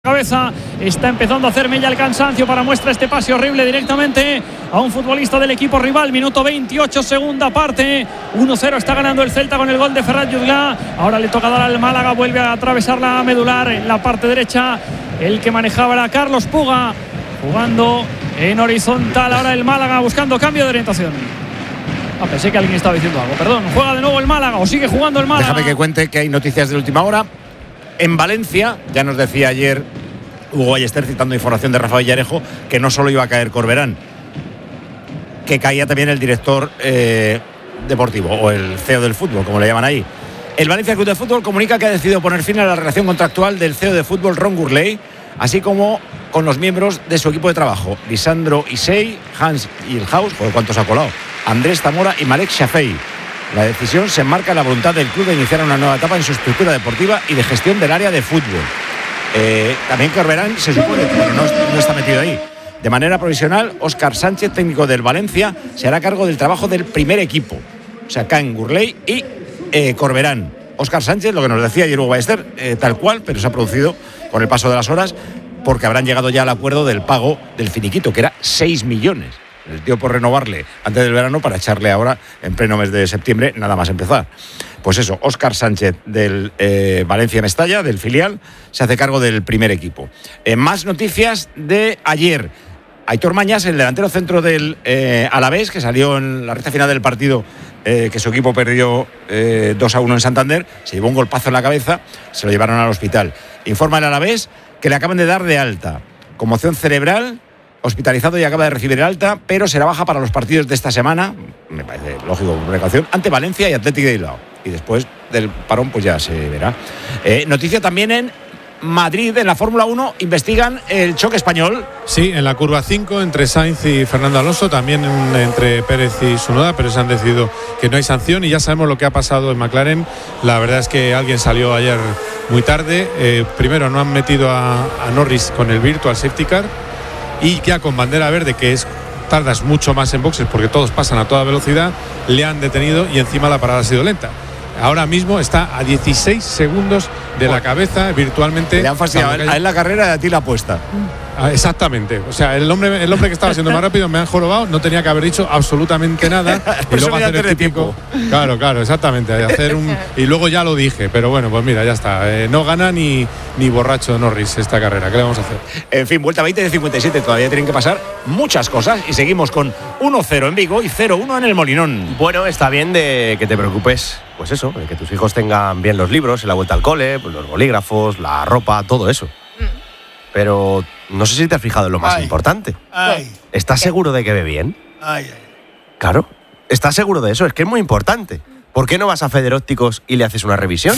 Cabeza, está empezando a hacer mella el cansancio para muestra este pase horrible directamente a un futbolista del equipo rival. Minuto 28, segunda parte, 1-0 está ganando el Celta con el gol de Ferran Jutgla. Ahora le toca dar al Málaga, vuelve a atravesar la medular en la parte derecha. El que manejaba era Carlos Puga, jugando en horizontal. Ahora el Málaga buscando cambio de orientación. Pensé que alguien estaba diciendo algo, perdón. Juega de nuevo el Málaga, o sigue jugando el Málaga. Déjame que cuente que hay noticias de última hora. En Valencia, ya nos decía ayer Hugo Ballester, citando información de Rafa Villarejo, que no solo iba a caer Corberán, que caía también el director deportivo, o el CEO del fútbol, como le llaman ahí. El Valencia Club de Fútbol comunica que ha decidido poner fin a la relación contractual del CEO de fútbol, Ron Gurley, así como con los miembros de su equipo de trabajo, Lisandro Isei, Hans Ilhaus, por cuántos ha colado, Andrés Zamora y Malek Shafei. La decisión se enmarca en la voluntad del club de iniciar una nueva etapa en su estructura deportiva y de gestión del área de fútbol. También Corberán se supone, pero no está metido ahí. De manera provisional, Óscar Sánchez, técnico del Valencia, se hará cargo del trabajo del primer equipo. O sea, Can Gurley y Corberán. Óscar Sánchez, lo que nos decía ayer Hugo Ballester, tal cual, pero se ha producido con el paso de las horas, porque habrán llegado ya al acuerdo del pago del finiquito, que era 6 millones. El tío por renovarle antes del verano para echarle ahora en pleno mes de septiembre, nada más empezar. Pues eso, Óscar Sánchez del Valencia Mestalla, del filial, se hace cargo del primer equipo. Más noticias de ayer. Aitor Mañas, el delantero centro del Alavés, que salió en la recta final del partido, que su equipo perdió 2-1 en Santander, se llevó un golpazo en la cabeza, se lo llevaron al hospital. Informa el Alavés que le acaban de dar de alta. Conmoción cerebral, hospitalizado y acaba de recibir el alta, pero será baja para los partidos de esta semana, me parece lógico, con precaución, ante Valencia y Athletic de Bilbao. Y después del parón pues ya se verá. Noticia también en Madrid, en la Fórmula 1, investigan el choque español. Sí, en la curva 5 entre Sainz y Fernando Alonso, también entre Pérez y Tsunoda, pero se han decidido que no hay sanción y ya sabemos lo que ha pasado en McLaren. La verdad es que alguien salió ayer muy tarde. Primero no han metido a Norris con el Virtual Safety Car, y ya con bandera verde, que tardas mucho más en boxes porque todos pasan a toda velocidad, le han detenido y encima la parada ha sido lenta. Ahora mismo está a 16 segundos de la cabeza virtualmente. Le han fastidiado a él la carrera y a ti la apuesta. Exactamente. O sea, el hombre que estaba siendo más rápido me han jorobado, no tenía que haber dicho absolutamente nada. Y luego hacer el típico. Claro, exactamente. Y luego ya lo dije, pero bueno, pues mira, ya está. No gana ni borracho Norris esta carrera. ¿Qué le vamos a hacer? En fin, vuelta 20 de 57. Todavía tienen que pasar muchas cosas y seguimos con 1-0 en Vigo y 0-1 en el Molinón. Bueno, está bien de que te preocupes, pues eso, de que tus hijos tengan bien los libros en la vuelta al cole, pues los bolígrafos, la ropa, todo eso. Pero no sé si te has fijado en lo más importante. ¿Estás seguro de que ve bien? Claro, ¿estás seguro de eso? Es que es muy importante. ¿Por qué no vas a Federópticos y le haces una revisión?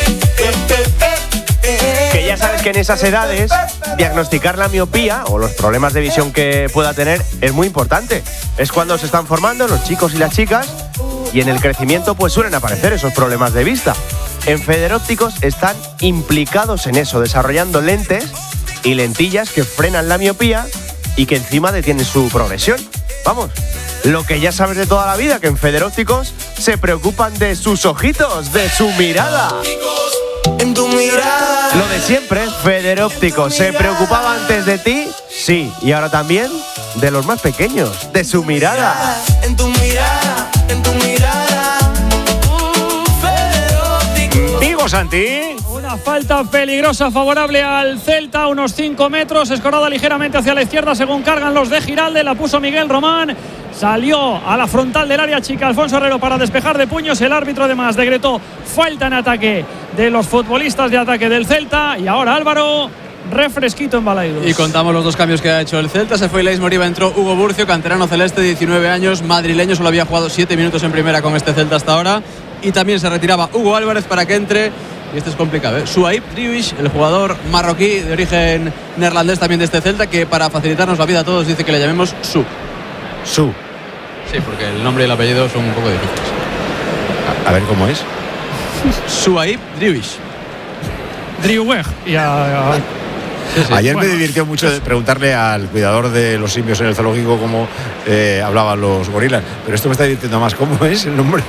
Que ya sabes que en esas edades diagnosticar la miopía o los problemas de visión que pueda tener es muy importante. Es cuando se están formando los chicos y las chicas y en el crecimiento pues suelen aparecer esos problemas de vista. En Federópticos están implicados en eso, desarrollando lentes y lentillas que frenan la miopía y que encima detienen su progresión. Vamos, lo que ya sabes de toda la vida, que en Federópticos se preocupan de sus ojitos, de su mirada. En tu mirada. Lo de siempre, Federópticos. ¿Se preocupaba antes de ti? Sí. Y ahora también de los más pequeños, de su mirada. En tu mirada, en tu mirada. Federópticos. Vigo, Santi. Una falta peligrosa favorable al Celta, unos 5 metros, escorada ligeramente hacia la izquierda según cargan los de Giralde, la puso Miguel Román, salió a la frontal del área chica Alfonso Herrero para despejar de puños, el árbitro además decretó falta en ataque de los futbolistas de ataque del Celta y ahora Álvaro, refresquito en Balaidos. Y contamos los dos cambios que ha hecho el Celta. Se fue Leis Moriba, entró Hugo Burcio, canterano celeste, 19 años, madrileño, solo había jugado 7 minutos en primera con este Celta hasta ahora. Y también se retiraba Hugo Álvarez para que entre, y este es complicado, Souaib Driouich, el jugador marroquí de origen neerlandés también de este Celta, que para facilitarnos la vida a todos dice que le llamemos Su. Sí, porque el nombre y el apellido son un poco difíciles. A ver cómo es. Souaib Driouich. Driouech. Sí. Ayer me divirtió mucho preguntarle al cuidador de los simios en el zoológico cómo hablaban los gorilas, pero esto me está divirtiendo más. ¿Cómo es el nombre?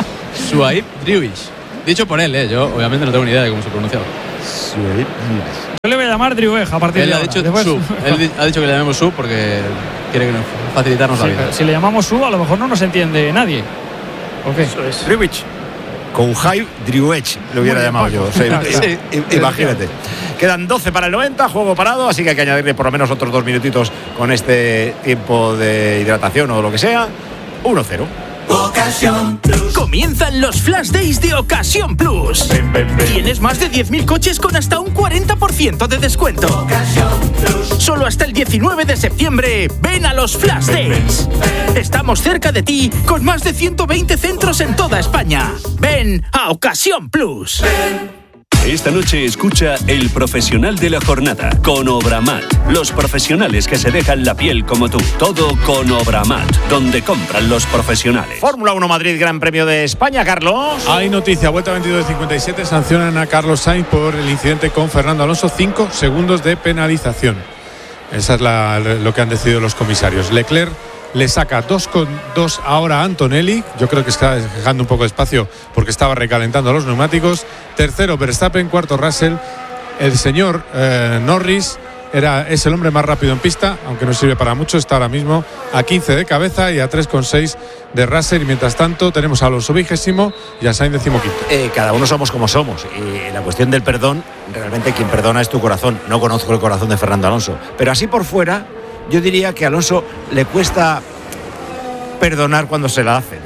Souaib Driouich. Dicho por él, yo obviamente no tengo ni idea de cómo se pronunciaba. llamar Driouech a partir Él de ha ahora. dicho Después- Su. Él ha dicho que le llamemos Su porque quiere que nos facilitarnos la Sí, vida. pero si le llamamos Su, a lo mejor no nos entiende nadie. ¿O qué? Driouech. Con Jai Driouech lo hubiera Muy bien, llamado yo. Paco. O sea, Sí. imagínate. Quedan 12 para el 90, juego parado, así que hay que añadirle por lo menos otros 2 minutitos con este tiempo de hidratación o lo que sea. 1-0. Ocasión Plus. Comienzan los Flash Days de Ocasión Plus. Tienes más de 10.000 coches con hasta un 40% de descuento. Ocasión Plus. Solo hasta el 19 de septiembre, ven a los Flash Days. Estamos cerca de ti con más de 120 centros en toda España. Ven a Ocasión Plus. Esta noche escucha El Profesional de la Jornada con Obramat. Los profesionales que se dejan la piel como tú. Todo con Obramat, donde compran los profesionales. Fórmula 1 Madrid, Gran Premio de España, Carlos. Hay noticia, vuelta 22 de 57, sancionan a Carlos Sainz por el incidente con Fernando Alonso, 5 segundos de penalización. Esa es lo que han decidido los comisarios. Leclerc le saca 2,2 ahora a Antonelli. Yo creo que está dejando un poco de espacio porque estaba recalentando los neumáticos. Tercero Verstappen, cuarto Russell. El señor Norris es el hombre más rápido en pista, aunque no sirve para mucho. Está ahora mismo a 15 de cabeza y a 3,6 de Russell. Y mientras tanto tenemos a Alonso 20º y a Sainz 15º. Cada uno somos como somos. Y la cuestión del perdón, realmente quien perdona es tu corazón. No conozco el corazón de Fernando Alonso. Pero así por fuera, yo diría que a Alonso le cuesta perdonar cuando se la hacen,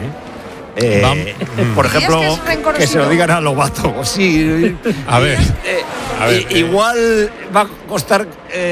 por ejemplo, ¿Y es que es rencoroso? que se lo digan a Lobato. Sí. A ver, Igual va a costar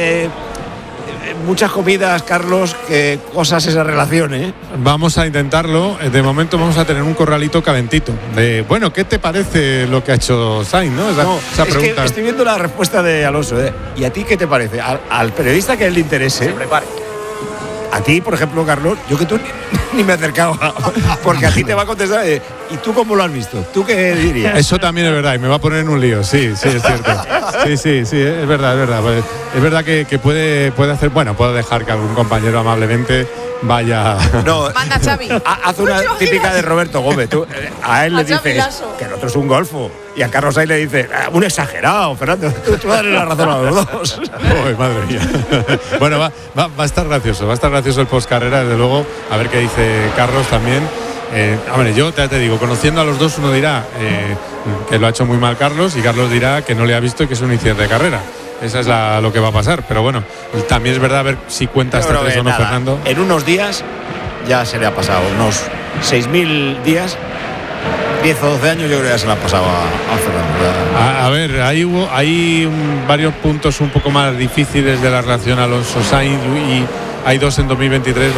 muchas comidas, Carlos, que cosas esa relación, Vamos a intentarlo. De momento vamos a tener un corralito calentito. Bueno, ¿qué te parece lo que ha hecho Sainz? ¿No? Esa es pregunta. que estoy viendo la respuesta de Alonso. ¿Y a ti qué te parece? Al periodista que a él le interese. Se prepare. A ti, por ejemplo, Carlos, yo que tú ni me acercaba, porque a ti te va a contestar. ¿Y tú cómo lo has visto? ¿Tú qué dirías? Eso también es verdad y me va a poner en un lío. Sí, es cierto. Sí, es verdad. Pues, es verdad que puede hacer. Bueno, puedo dejar que algún compañero amablemente vaya. No, Manda, Xavi. haz una típica de Roberto Gómez. Tú, a él le A Xavi dices Lasso. que el otro es un golfo. Y a Carlos Sainz le dices, un exagerado, Fernando. Tú dale la razón a los dos. Uy, madre mía. Bueno, va a estar gracioso. Va a estar gracioso el post-carrera, desde luego. A ver qué dice Carlos también. Hombre, yo te digo, conociendo a los dos, uno dirá que lo ha hecho muy mal Carlos y Carlos dirá que no le ha visto y que es un incidente de carrera. Esa es lo que va a pasar. Pero bueno, también es verdad, a ver si cuenta hasta 3 o no, Fernando. En unos días ya se le ha pasado, unos 6.000 días, 10 o 12 años, yo creo que ya se le ha pasado a Fernando. A ver, hay varios puntos un poco más difíciles de la relación Alonso-Sainz y hay dos en 2023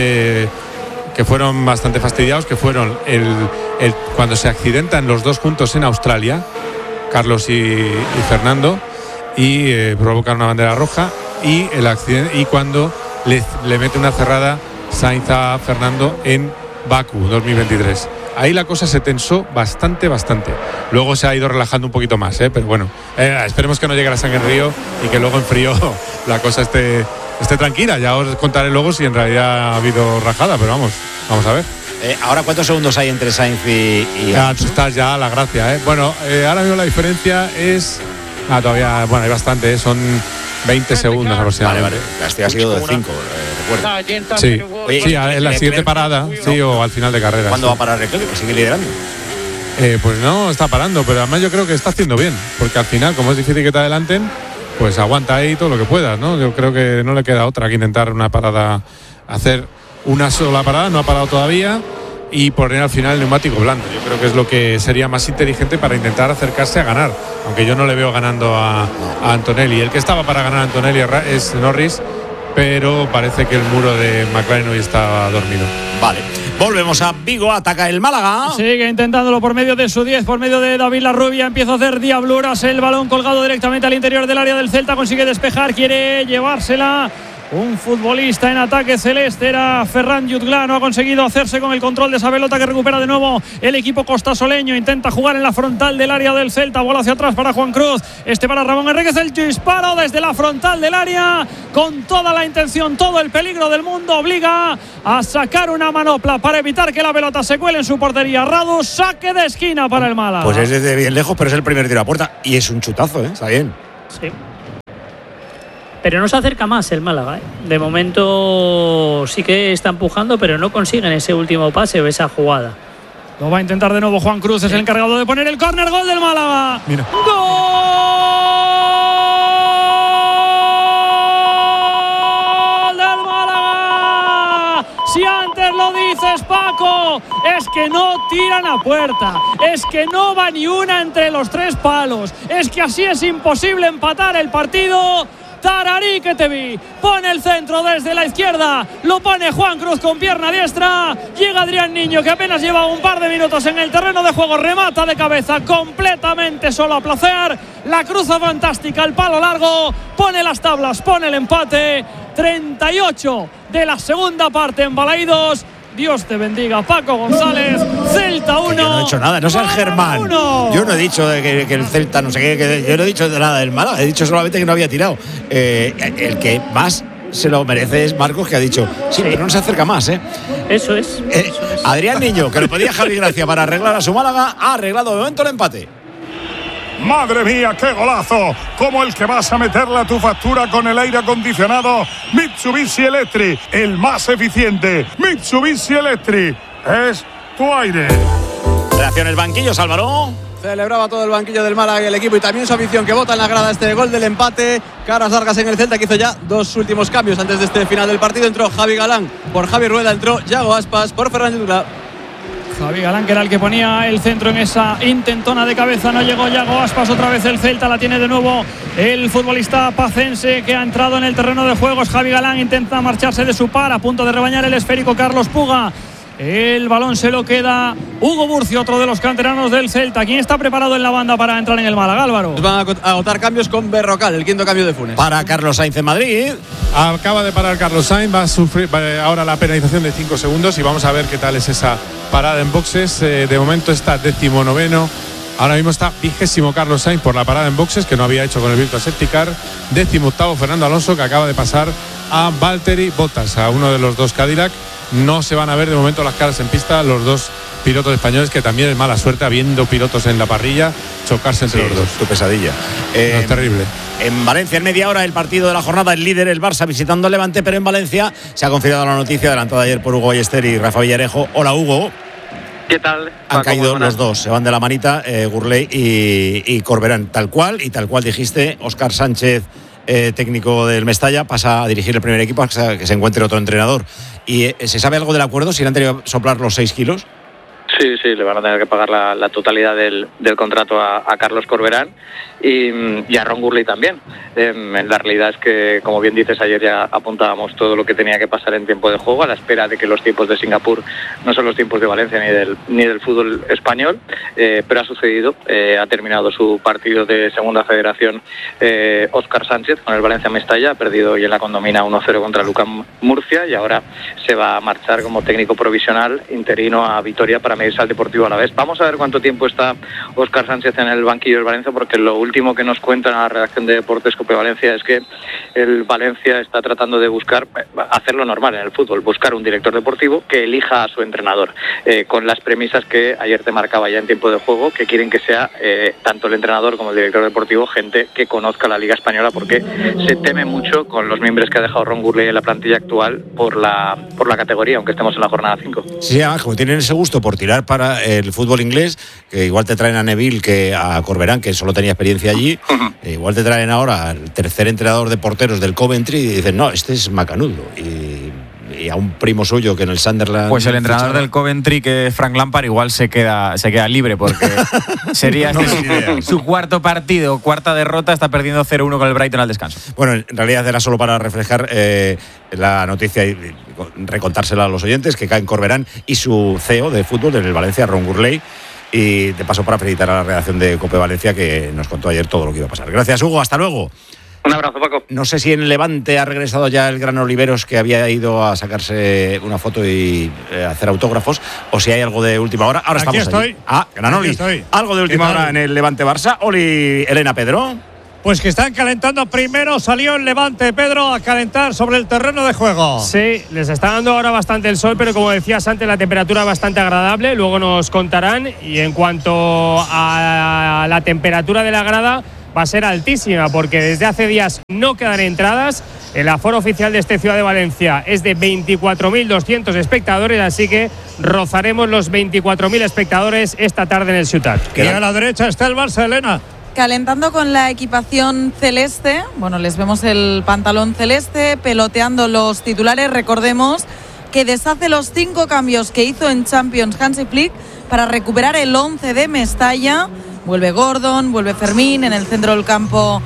que fueron bastante fastidiados, que fueron cuando se accidentan los dos juntos en Australia, Carlos y Fernando, y provocan una bandera roja, y el accidente, y cuando le mete una cerrada Sainz a Fernando en Bakú 2023. Ahí la cosa se tensó bastante. Luego se ha ido relajando un poquito más, pero bueno, esperemos que no llegue la sangre en río y que luego en frío la cosa esté tranquila. Ya os contaré luego si en realidad ha habido rajada, pero vamos a ver. Ahora, ¿cuántos segundos hay entre Sainz y Ya Alonso? estás ya a la gracia, Bueno, ahora mismo la diferencia es todavía, bueno, hay bastante, son 20 segundos aproximadamente. Vale. Este ha sido de 5, recuerdo. Sí, Oye, sí, en la siguiente Leclerc, parada, sí, o al final de carrera. ¿Cuándo sí. va a parar Leclerc? Que sigue liderando. Pues no, está parando, pero además yo creo que está haciendo bien, porque al final, como es difícil que te adelanten, pues aguanta ahí todo lo que puedas, ¿no? Yo creo que no le queda otra que intentar una parada, hacer una sola parada, no ha parado todavía, y poner al final el neumático blando. Yo creo que es lo que sería más inteligente para intentar acercarse a ganar, aunque yo no le veo ganando a Antonelli. El que estaba para ganar a Antonelli es Norris, pero parece que el muro de McLaren hoy está dormido. Vale. Volvemos a Vigo, ataca el Málaga. Sigue intentándolo por medio de su 10, por medio de David Larrubia. Empieza a hacer diabluras, el balón colgado directamente al interior del área del Celta. Consigue despejar, quiere llevársela. Un futbolista en ataque celeste era Ferran Jutgla. No ha conseguido hacerse con el control de esa pelota que recupera de nuevo el equipo costasoleño. Intenta jugar en la frontal del área del Celta. Bola hacia atrás para Juan Cruz. Para Ramón Enríquez. El disparo desde la frontal del área. Con toda la intención, todo el peligro del mundo. Obliga a sacar una manopla para evitar que la pelota se cuele en su portería. Radu, saque de esquina para el Málaga. Pues es desde bien lejos, pero es el primer tiro a puerta. Y es un chutazo, Está bien. Sí. Pero no se acerca más el Málaga, ¿eh? De momento sí que está empujando, pero no consiguen ese último pase o esa jugada. Lo va a intentar de nuevo Juan Cruz, es el encargado de poner el córner. Gol del Málaga. Mira. ¡Gol del Málaga! Si antes lo dices, Paco, es que no tiran a puerta, es que no va ni una entre los 3 palos, es que así es imposible empatar el partido. Tararí que te vi, pone el centro desde la izquierda, lo pone Juan Cruz con pierna diestra, llega Adrián Niño que apenas lleva un par de minutos en el terreno de juego, remata de cabeza completamente solo a placer, la cruza fantástica, el palo largo, pone las tablas, pone el empate. 38 de la segunda parte en Balaídos. Dios te bendiga, Paco González. Celta 1. Yo no he dicho nada, no seas Germán. Yo no he dicho que el Celta no sé qué, yo no he dicho nada del Málaga, he dicho solamente que no había tirado. El que más se lo merece es Marcos, que ha dicho sí, pero no se acerca más, ¿eh? Eso es. Adrián Niño, que lo pedía Javi Gracia para arreglar a su Málaga, ha arreglado de momento el empate. ¡Madre mía, qué golazo! Como el que vas a meterle a tu factura con el aire acondicionado Mitsubishi Electric, el más eficiente. Mitsubishi Electric es tu aire. Reacciones banquillos, Álvaro. Celebraba todo el banquillo del Málaga y el equipo y también su afición que vota en la grada este gol del empate. Caras largas en el Celta, que hizo ya 2 últimos cambios antes de este final del partido. Entró Javi Galán por Javi Rueda, entró Yago Aspas por Fernández Dula. Javi Galán, que era el que ponía el centro en esa intentona de cabeza, no llegó Yago Aspas. Otra vez el Celta, la tiene de nuevo el futbolista pacense que ha entrado en el terreno de juegos. Javi Galán intenta marcharse de su par, a punto de rebañar el esférico Carlos Puga. El balón se lo queda Hugo Burcio, otro de los canteranos del Celta. ¿Quién está preparado en la banda para entrar en el Málaga, Álvaro? Van a agotar cambios con Berrocal, el quinto cambio de Funes. Para Carlos Sainz en Madrid. Acaba de parar Carlos Sainz, va a sufrir ahora la penalización de 5 segundos y vamos a ver qué tal es esa parada en boxes. De momento está 19º. Ahora mismo está 20º Carlos Sainz por la parada en boxes, que no había hecho con el Virtua Safety Car. 18º Fernando Alonso, que acaba de pasar a Valtteri Bottas, a uno de los 2 Cadillac. No se van a ver de momento las caras en pista los 2 pilotos españoles, que también es mala suerte, habiendo pilotos en la parrilla, chocarse entre los 2. Tu pesadilla. No, es terrible. En Valencia, en media hora, el partido de la jornada, el líder, el Barça, visitando el Levante, pero en Valencia se ha confirmado la noticia adelantada ayer por Hugo Ballester y Rafa Villarejo. Hola, Hugo. ¿Qué tal? Han caído los 2, se van de la manita, Gurley y Corberán, tal cual dijiste. Óscar Sánchez, técnico del Mestalla, pasa a dirigir el primer equipo hasta que se encuentre otro entrenador. ¿Y se sabe algo del acuerdo? ¿Si le han tenido que soplar los 6 kilos? Sí, le van a tener que pagar la totalidad del contrato a Carlos Corberán y a Ron Gurley también. La realidad es que, como bien dices, ayer ya apuntábamos todo lo que tenía que pasar en tiempo de juego, a la espera de que los tiempos de Singapur no son los tiempos de Valencia ni del fútbol español, pero ha sucedido. Ha terminado su partido de segunda federación Óscar Sánchez con el Valencia Mestalla, ha perdido hoy en la Condomina 1-0 contra Lucán Murcia y ahora se va a marchar como técnico provisional interino a Vitoria para medirse al Deportivo Alavés. Vamos a ver cuánto tiempo está Óscar Sánchez en el banquillo del Valencia, porque lo último que nos cuentan a la redacción de Deportes Cope Valencia es que el Valencia está tratando de buscar, hacerlo normal en el fútbol, buscar un director deportivo que elija a su entrenador, con las premisas que ayer te marcaba ya en tiempo de juego, que quieren que sea tanto el entrenador como el director deportivo gente que conozca la Liga Española, porque se teme mucho con los miembros que ha dejado Ron Gurley en la plantilla actual por la categoría, aunque estemos en la jornada 5. Sí, además, como tienen ese gusto por tirar para el fútbol inglés, que igual te traen a Neville que a Corberán, que solo tenía experiencia allí, igual te traen ahora al tercer entrenador de porteros del Coventry y dicen, no, este es macanudo. Y a un primo suyo que en el Sunderland... Pues el entrenador del Coventry, que es Frank Lampard, igual se queda libre, porque sería su cuarto partido, cuarta derrota, está perdiendo 0-1 con el Brighton al descanso. Bueno, en realidad era solo para reflejar la noticia y recontársela a los oyentes, que caen Corberán y su CEO de fútbol en el Valencia, Ron Gurley. Y de paso para felicitar a la redacción de Cope Valencia, que nos contó ayer todo lo que iba a pasar. Gracias, Hugo, hasta luego. Un abrazo, Paco. No sé si en Levante ha regresado ya el Gran Oliveros, que había ido a sacarse una foto y hacer autógrafos, o si hay algo de última hora. Ahora Aquí estamos estoy. Gran Oli. Algo de última hora en el Levante Barça. Oli, Elena, Pedro. Pues que están calentando primero, salió el Levante, Pedro, a calentar sobre el terreno de juego. Sí, les está dando ahora bastante el sol, pero como decías antes, la temperatura es bastante agradable, luego nos contarán. Y en cuanto a la temperatura de la grada, va a ser altísima, porque desde hace días no quedan entradas. El aforo oficial de este Ciudad de Valencia es de 24.200 espectadores, así que rozaremos los 24.000 espectadores esta tarde en el Ciutat. Y a la derecha está el Barça, Elena. Calentando con la equipación celeste. Bueno, les vemos el pantalón celeste, peloteando los titulares. Recordemos que deshace los 5 cambios que hizo en Champions Hansi Flick para recuperar el 11 de Mestalla. Vuelve Gordon, vuelve Fermín, en el centro del campo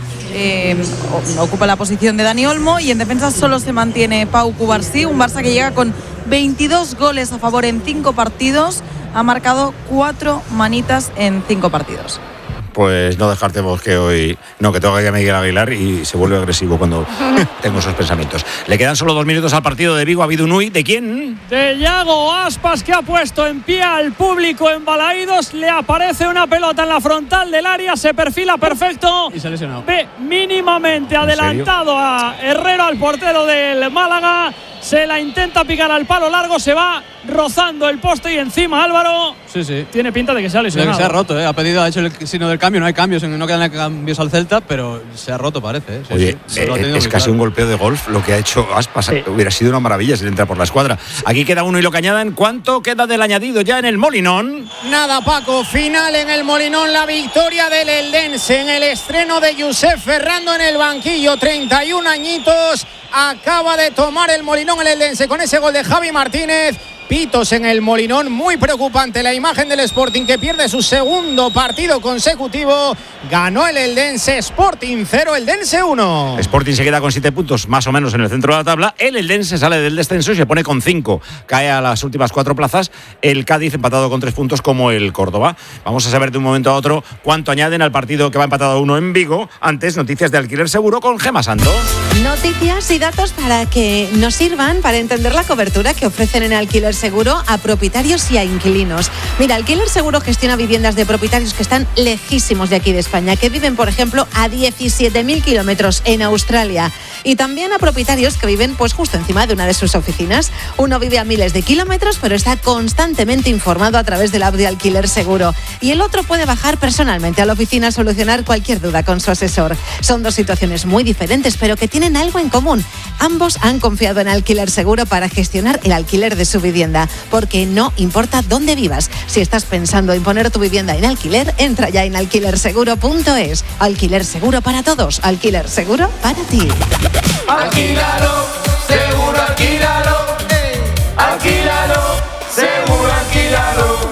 ocupa la posición de Dani Olmo, y en defensa solo se mantiene Pau Cubarsí. Un Barça que llega con 22 goles a favor en 5 partidos, ha marcado 4 manitas en 5 partidos. Pues no descartemos que hoy que toca a Miguel Aguilar y se vuelve agresivo cuando tengo esos pensamientos. Le quedan solo 2 minutos al partido de Vigo. ¿Ha habido un Nui? ¿De quién? De Yago Aspas, que ha puesto en pie al público en Balaídos. Le aparece una pelota en la frontal del área, se perfila perfecto y se ha lesionado. Ve mínimamente adelantado a Herrero, al portero del Málaga. Se la intenta picar al palo largo, se va rozando el poste y encima Álvaro. Sí. Tiene pinta de que se ha lesionado. Se ha roto, ha hecho el signo del cambio. No hay cambios, no quedan cambios al Celta, pero se ha roto, parece. Sí, Oye, es casi un golpeo de golf lo que ha hecho Aspas. Sí. Hubiera sido una maravilla si le entra por la escuadra. Aquí queda uno y lo que añadan. ¿Cuánto queda del añadido ya en el Molinón? Nada, Paco. Final en el Molinón. La victoria del Eldense en el estreno de Josep Ferrando en el banquillo. 31 añitos. Acaba de tomar el Molinón el Eldense con ese gol de Javi Martínez. Pitos en el Molinón, muy preocupante la imagen del Sporting, que pierde su segundo partido consecutivo. Ganó el Eldense. Sporting 0, Eldense 1. Sporting se queda con 7 puntos más o menos en el centro de la tabla. El Eldense sale del descenso y se pone con 5, cae a las últimas 4 plazas. El Cádiz empatado con 3 puntos como el Córdoba. Vamos a saber de un momento a otro cuánto añaden al partido que va empatado a 1 en Vigo. Antes, noticias de Alquiler Seguro con Gemma Santos. Noticias y datos para que nos sirvan para entender la cobertura que ofrecen en Alquiler Seguro a propietarios y a inquilinos. Mira, Alquiler Seguro gestiona viviendas de propietarios que están lejísimos de aquí de España, que viven, por ejemplo, a 17.000 kilómetros en Australia, y también a propietarios que viven pues justo encima de una de sus oficinas. Uno vive a miles de kilómetros, pero está constantemente informado a través del app de Alquiler Seguro, y el otro puede bajar personalmente a la oficina a solucionar cualquier duda con su asesor. Son dos situaciones muy diferentes, pero que tienen algo en común. Ambos han confiado en Alquiler Seguro para gestionar el alquiler de su vivienda, porque no importa dónde vivas. Si estás pensando en poner tu vivienda en alquiler, entra ya en alquilerseguro.es. Alquiler Seguro para todos. Alquiler Seguro para ti. Alquílalo, seguro alquílalo. Alquílalo, seguro alquílalo.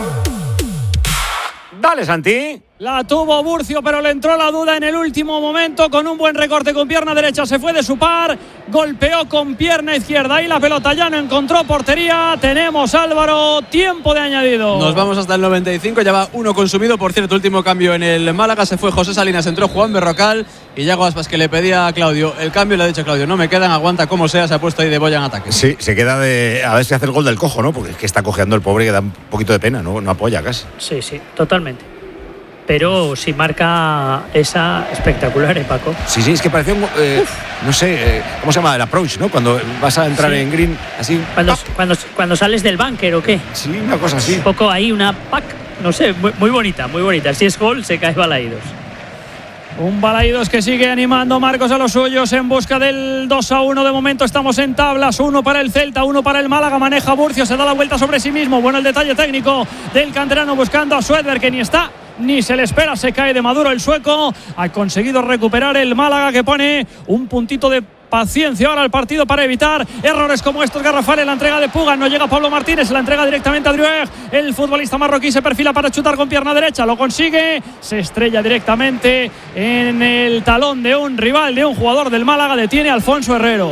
Dale, Santi. La tuvo Burcio, pero le entró la duda en el último momento. Con un buen recorte con pierna derecha se fue de su par, golpeó con pierna izquierda y la pelota ya no encontró portería. Tenemos, Álvaro, tiempo de añadido. Nos vamos hasta el 95, ya va 1 consumido. Por cierto, último cambio en el Málaga, se fue José Salinas, entró Juan Berrocal y Yago Aspas, que le pedía a Claudio el cambio. Le ha dicho a Claudio, no me quedan, aguanta como sea. Se ha puesto ahí de boya en ataque. Sí, se queda a ver si hace el gol del cojo, ¿no? Porque es que está cojeando el pobre, que da un poquito de pena, ¿no? No apoya casi. Sí, totalmente. Pero si marca esa espectacular, Paco. Sí, es que parecía no sé, ¿cómo se llama? El approach, ¿no? Cuando vas a entrar en green, así. Cuando sales del búnker, ¿o qué? Sí, una cosa así. Un poco ahí, una pack, no sé, muy bonita, muy bonita. Si es gol, se cae Balaídos. Un Balaídos que sigue animando, Marcos, a los suyos en busca del 2-1. De momento estamos en tablas. 1 para el Celta, 1 para el Málaga. Maneja Burcio, se da la vuelta sobre sí mismo. Bueno, el detalle técnico del canterano buscando a Suedberg, que ni está ni se le espera. Se cae de maduro el sueco. Ha conseguido recuperar el Málaga, que pone un puntito de paciencia ahora al partido para evitar errores como estos garrafales. La entrega de Pugan, no llega Pablo Martínez, la entrega directamente a Driouech. El futbolista marroquí se perfila para chutar con pierna derecha, lo consigue, se estrella directamente en el talón de un rival, de un jugador del Málaga. Detiene a Alfonso Herrero.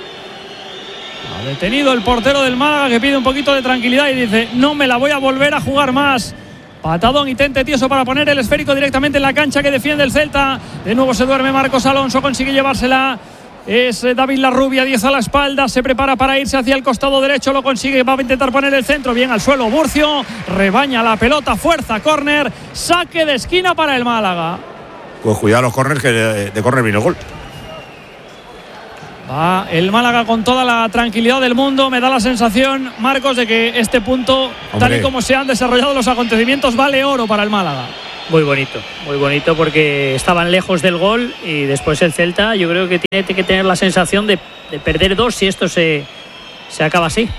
Ha detenido el portero del Málaga, que pide un poquito de tranquilidad y dice, no me la voy a volver a jugar más. Patadón y tente tieso para poner el esférico directamente en la cancha que defiende el Celta. De nuevo se duerme Marcos Alonso, consigue llevársela. Es David Larrubia, 10 a la espalda, se prepara para irse hacia el costado derecho, lo consigue, va a intentar poner el centro, bien al suelo Burcio, rebaña la pelota, fuerza, córner, saque de esquina para el Málaga. Pues cuidado los córners, que de córner vino el gol. Va el Málaga con toda la tranquilidad del mundo. Me da la sensación, Marcos, de que este punto, tal y como se han desarrollado los acontecimientos, vale oro para el Málaga. Muy bonito porque estaban lejos del gol y después el Celta yo creo que tiene que tener la sensación de perder 2 si esto se acaba así.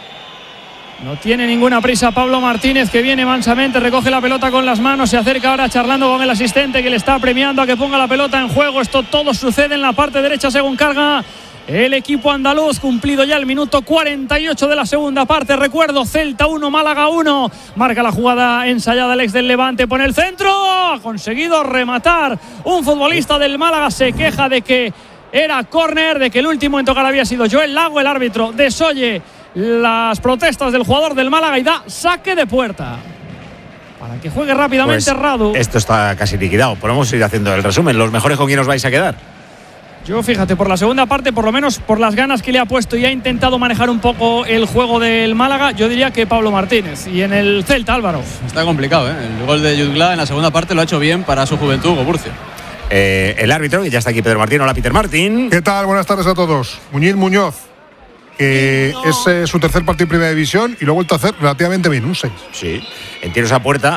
No tiene ninguna prisa Pablo Martínez, que viene mansamente, recoge la pelota con las manos, se acerca ahora charlando con el asistente que le está premiando a que ponga la pelota en juego. Esto todo sucede en la parte derecha según carga el equipo andaluz, cumplido ya el minuto 48 de la segunda parte. Recuerdo, Celta 1, Málaga 1. Marca la jugada ensayada el ex del Levante, pone el centro, ha conseguido rematar un futbolista del Málaga, se queja de que era córner, de que el último en tocar había sido Joel Lago, el árbitro desoye las protestas del jugador del Málaga y da saque de puerta para que juegue rápidamente pues Radu. Esto está casi liquidado. Podemos ir haciendo el resumen. ¿Los mejores con quién os vais a quedar? Yo, fíjate, por la segunda parte, por lo menos por las ganas que le ha puesto y ha intentado manejar un poco el juego del Málaga, yo diría que Pablo Martínez. Y en el Celta, Álvaro. Está complicado, ¿eh? El gol de Jutgla en la segunda parte lo ha hecho bien para su juventud, Hugo Burcio. El árbitro, que ya está aquí, Pedro Martín. Hola, Peter Martín. ¿Qué tal? Buenas tardes a todos. Muñoz, que es su tercer partido en Primera División y lo ha vuelto a hacer relativamente bien, un 6. Sí, en tiros a puerta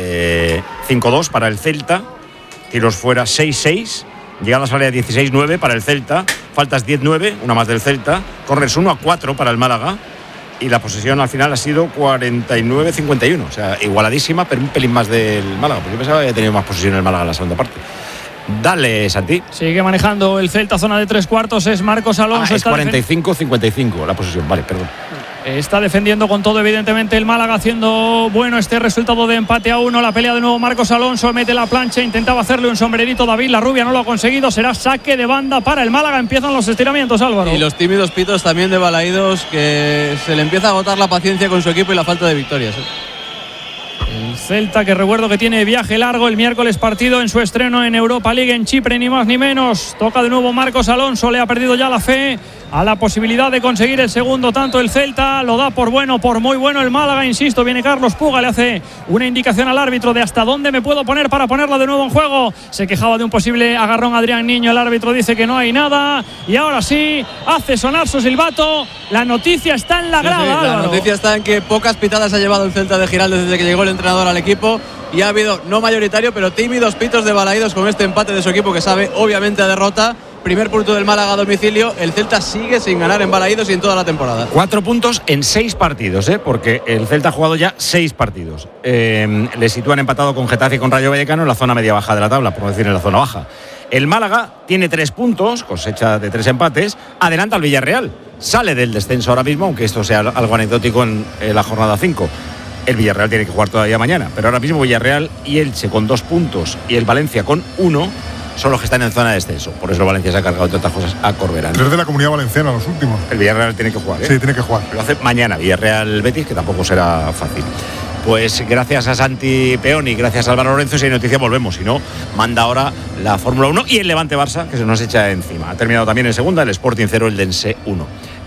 5-2 para el Celta, tiros fuera 6-6, llegadas al área 16-9 para el Celta, faltas 10-9, una más del Celta, corners 1-4 para el Málaga y la posesión al final ha sido 49-51, o sea, igualadísima, pero un pelín más del Málaga, porque yo pensaba que había tenido más posesión el Málaga en la segunda parte. Dale, Santi. Sigue manejando el Celta, zona de 3/4, es Marcos Alonso. Es 45-55 la posesión, vale, perdón. Está defendiendo con todo, evidentemente, el Málaga, haciendo bueno este resultado de empate a 1. La pelea de nuevo Marcos Alonso, mete la plancha, intentaba hacerle un sombrerito David Larrubia, no lo ha conseguido, será saque de banda para el Málaga. Empiezan los estiramientos, Álvaro. Y los tímidos pitos también de Balaídos, que se le empieza a agotar la paciencia con su equipo y la falta de victorias. El Celta, que recuerdo que tiene viaje largo el miércoles, partido en su estreno en Europa League en Chipre, ni más ni menos. Toca de nuevo Marcos Alonso, le ha perdido ya la fe a la posibilidad de conseguir el segundo tanto el Celta, lo da por bueno, por muy bueno el Málaga, insisto, viene Carlos Puga, le hace una indicación al árbitro de hasta dónde me puedo poner para ponerla de nuevo en juego. Se quejaba de un posible agarrón Adrián Niño, el árbitro dice que no hay nada y ahora sí, hace sonar su silbato. La noticia está en la grada. La noticia está en que pocas pitadas ha llevado el Celta de Giraldez desde que llegó el entrenador al equipo y ha habido, no mayoritario, pero tímidos pitos de Balaídos con este empate de su equipo que sabe obviamente a derrota. Primer punto del Málaga a domicilio. El Celta sigue sin ganar en Balaídos y en toda la temporada. 4 puntos en 6 partidos, porque el Celta ha jugado ya 6 partidos. Le sitúan empatado con Getafe y con Rayo Vallecano en la zona media baja de la tabla, por no decir en la zona baja. El Málaga tiene 3 puntos, cosecha de 3 empates, adelanta al Villarreal. Sale del descenso ahora mismo, aunque esto sea algo anecdótico en la jornada 5. El Villarreal tiene que jugar todavía mañana, pero ahora mismo Villarreal y Elche con 2 puntos y el Valencia con 1 son los que están en zona de descenso. Por eso Valencia se ha cargado, entre otras cosas, a Corberán. 3 de la Comunidad Valenciana, los últimos. El Villarreal tiene que jugar, Sí, tiene que jugar. Lo hace mañana, Villarreal-Betis, que tampoco será fácil. Pues gracias a Santi Peón y gracias a Álvaro Lorenzo, si hay noticia volvemos. Si no, manda ahora la Fórmula 1 y el Levante-Barça, que se nos echa encima. Ha terminado también en segunda, el Sporting 0, el Dense 1.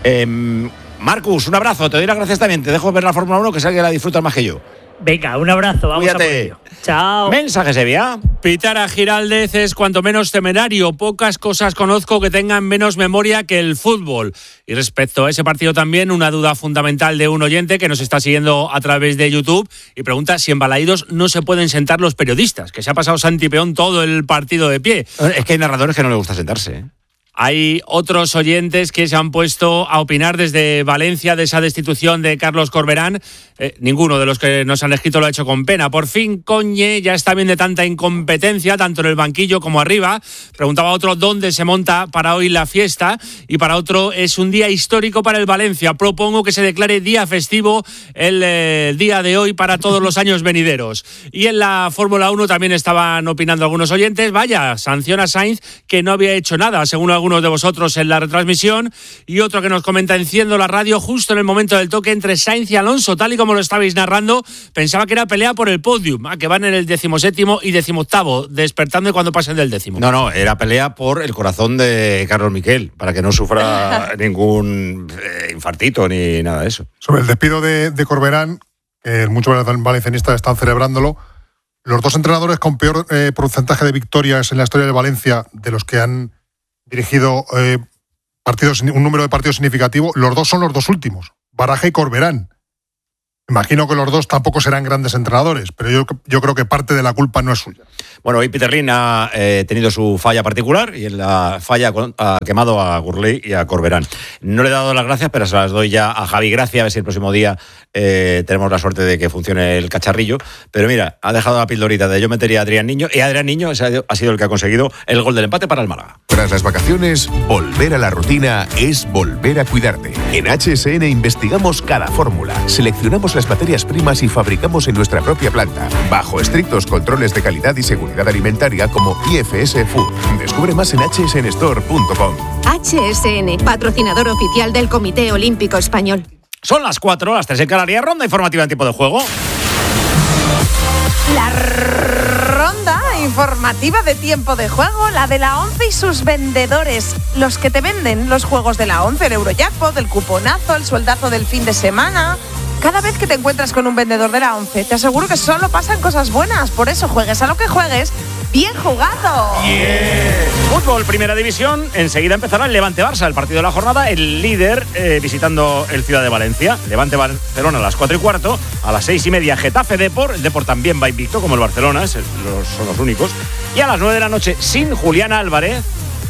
Marcus, un abrazo, te doy las gracias también. Te dejo ver la Fórmula 1, que sé que la disfrutas más que yo. Venga, un abrazo, vamos. Cuídate. A por ello. Chao. Mensaje, Sevilla. Pitar a Giraldez es cuanto menos temerario. Pocas cosas conozco que tengan menos memoria que el fútbol. Y respecto a ese partido también, una duda fundamental de un oyente que nos está siguiendo a través de YouTube y pregunta si en Balaídos no se pueden sentar los periodistas, que se ha pasado Santi Peón todo el partido de pie. Es que hay narradores que no les gusta sentarse, Hay otros oyentes que se han puesto a opinar desde Valencia de esa destitución de Carlos Corberán. Ninguno de los que nos han escrito lo ha hecho con pena. Por fin, Coñe ya está bien de tanta incompetencia, tanto en el banquillo como arriba. Preguntaba otro dónde se monta para hoy la fiesta. Y para otro, es un día histórico para el Valencia. Propongo que se declare día festivo el día de hoy para todos los años venideros. Y en la Fórmula 1 también estaban opinando algunos oyentes. Vaya, sanciona a Sainz, que no había hecho nada, según algunos de vosotros en la retransmisión. Y otro que nos comenta: enciendo la radio justo en el momento del toque entre Sainz y Alonso, tal y como lo estabais narrando. Pensaba que era pelea por el podium, que van en el 17º y 18º, despertando cuando pasen del 10º. No, era pelea por el corazón de Carlos Miquel, para que no sufra ningún infartito ni nada de eso. Sobre el despido de Corberán, muchos valencianistas están celebrándolo. Los dos entrenadores con peor porcentaje de victorias en la historia de Valencia, de los que han dirigido un número de partidos significativo, los dos son los dos últimos, Baraja y Corberán. Imagino que los dos tampoco serán grandes entrenadores, pero yo creo que parte de la culpa no es suya. Bueno, hoy Peter Lim ha tenido su falla particular y en la falla ha quemado a Gurley y a Corberán. No le he dado las gracias, pero se las doy ya a Javi Gracia, a ver si el próximo día tenemos la suerte de que funcione el cacharrillo. Pero mira, ha dejado la pildorita de yo metería a Adrián Niño, y Adrián Niño ha sido el que ha conseguido el gol del empate para el Málaga. Tras las vacaciones, volver a la rutina es volver a cuidarte. En HSN investigamos cada fórmula, seleccionamos las materias primas y fabricamos en nuestra propia planta, bajo estrictos controles de calidad y seguridad alimentaria como IFS Food. Descubre más en hsnstore.com. HSN, patrocinador oficial del Comité Olímpico Español. Son las 4, las 3 en Canarias, ronda informativa en tiempo de juego. La ronda informativa de tiempo de juego, la de la ONCE y sus vendedores, los que te venden los juegos de la ONCE, el Eurojackpot, el cuponazo, el sueldazo del fin de semana. Cada vez que te encuentras con un vendedor de la ONCE, te aseguro que solo pasan cosas buenas. Por eso, juegues a lo que juegues, ¡bien jugado! Fútbol, primera división. Enseguida empezará el Levante-Barça, el partido de la jornada. El líder visitando el Ciudad de Valencia. Levante-Barcelona a las 4:15. A las 6:30, Getafe-Depor. El Depor también va invicto, como el Barcelona, son los únicos. Y a las 9 de la noche, sin Julián Álvarez,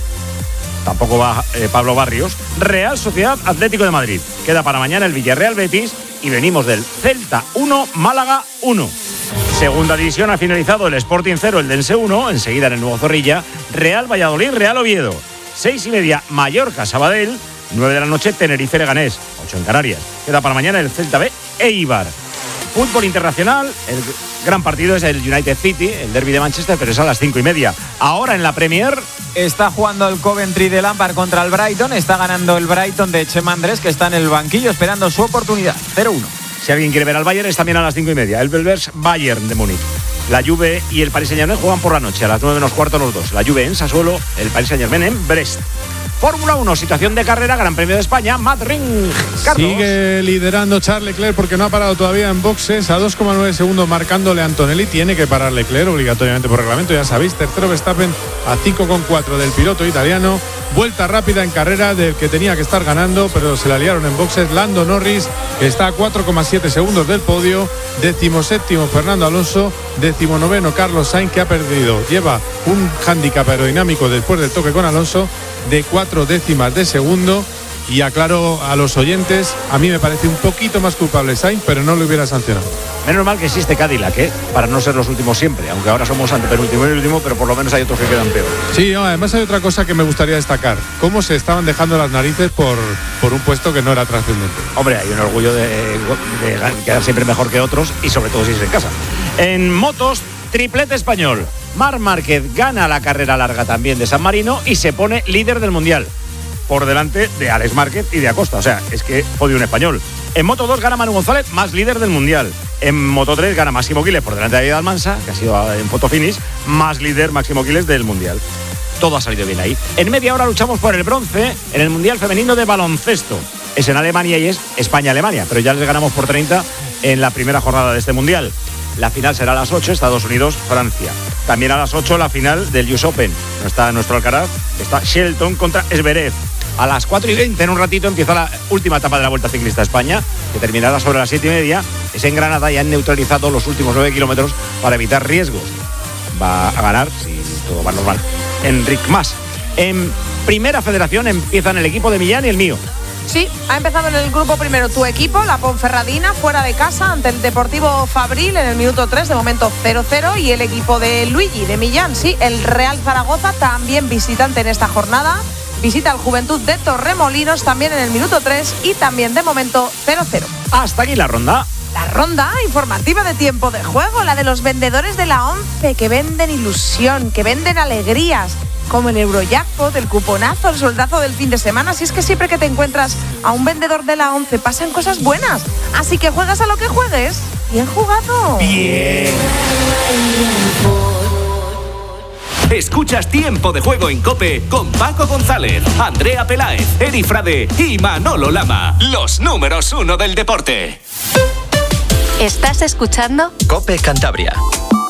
tampoco va Pablo Barrios, Real Sociedad Atlético de Madrid. Queda para mañana el Villarreal-Betis y venimos del Celta 1, Málaga 1. Segunda división, ha finalizado el Sporting 0, el Dense 1, enseguida en el Nuevo Zorrilla, Real Valladolid, Real Oviedo. 6:30, Mallorca, Sabadell, 9 de la noche, Tenerife, Leganés, 8 en Canarias. Queda para mañana el Celta B, Eibar. Fútbol internacional, el gran partido es el United City, el derbi de Manchester, pero es a las 5:30. Ahora en la Premier está jugando el Coventry de Lampard contra el Brighton, está ganando el Brighton de Chema Andrés, que está en el banquillo esperando su oportunidad, 0-1. Si alguien quiere ver al Bayern, es también a las 5:30. El Belvers Bayern de Múnich. La Juve y el Paris Saint-Germain juegan por la noche, a las 9:15 los dos. La Juve en Sassuolo, el Paris Saint-Germain en Brest. Fórmula 1, situación de carrera, Gran Premio de España, Matt Ring. Carlos. Sigue liderando Charles Leclerc porque no ha parado todavía en boxes, a 2,9 segundos marcándole a Antonelli. Tiene que parar Leclerc obligatoriamente por reglamento, ya sabéis. Tercero Verstappen a 5,4 del piloto italiano. Vuelta rápida en carrera del que tenía que estar ganando, pero se la liaron en boxes. Lando Norris está a 4,7 segundos del podio. 17º Fernando Alonso. 19º Carlos Sainz, que ha perdido. Lleva un hándicap aerodinámico después del toque con Alonso de 4 décimas de segundo. Y aclaro a los oyentes, a mí me parece un poquito más culpable Sainz, pero no lo hubiera sancionado. Menos mal que existe Cadillac, para no ser los últimos siempre, aunque ahora somos antepenúltimo y último, pero por lo menos hay otros que quedan peor. Sí, no, además hay otra cosa que me gustaría destacar, cómo se estaban dejando las narices por un puesto que no era trascendente. Hombre, hay un orgullo de quedar siempre mejor que otros y sobre todo si es en casa. En motos, triplete español. Marc Márquez gana la carrera larga también de San Marino y se pone líder del Mundial, por delante de Alex Márquez y de Acosta. O sea, es que podio un español. En Moto 2 gana Manu González, más líder del Mundial. En Moto 3 gana Máximo Quiles por delante de David Almansa, que ha sido en foto finish, más líder Máximo Quiles del Mundial. Todo ha salido bien ahí. En media hora luchamos por el bronce en el Mundial Femenino de Baloncesto. Es en Alemania y es España-Alemania, pero ya les ganamos por 30 en la primera jornada de este Mundial. La final será a las 8, Estados Unidos-Francia. También a las 8 la final del US Open. No está nuestro Alcaraz, está Shelton contra Zverev. A las 4:20, en un ratito, empieza la última etapa de la Vuelta Ciclista a España, que terminará sobre las 7:30. Es en Granada y han neutralizado los últimos 9 kilómetros para evitar riesgos. Va a ganar, si todo va normal, Enric Mas. En Primera Federación empiezan el equipo de Millán y el mío. Sí, ha empezado en el grupo primero tu equipo, la Ponferradina, fuera de casa ante el Deportivo Fabril en el minuto 3, de momento 0-0, y el equipo de Luigi, de Millán, sí, el Real Zaragoza, también visitante en esta jornada, visita al Juventud de Torremolinos, también en el minuto 3, y también de momento 0-0. Hasta aquí la ronda. La ronda informativa de tiempo de juego, la de los vendedores de la ONCE, que venden ilusión, que venden alegrías, como el Eurojackpot, el cuponazo, el soldazo del fin de semana. Si es que siempre que te encuentras a un vendedor de la ONCE pasan cosas buenas. Así que juegas a lo que juegues. ¡Bien jugado! Bien. Escuchas Tiempo de Juego en COPE con Paco González, Andrea Peláez, Eri Frade y Manolo Lama. Los números 1 del deporte. ¿Estás escuchando? COPE Cantabria.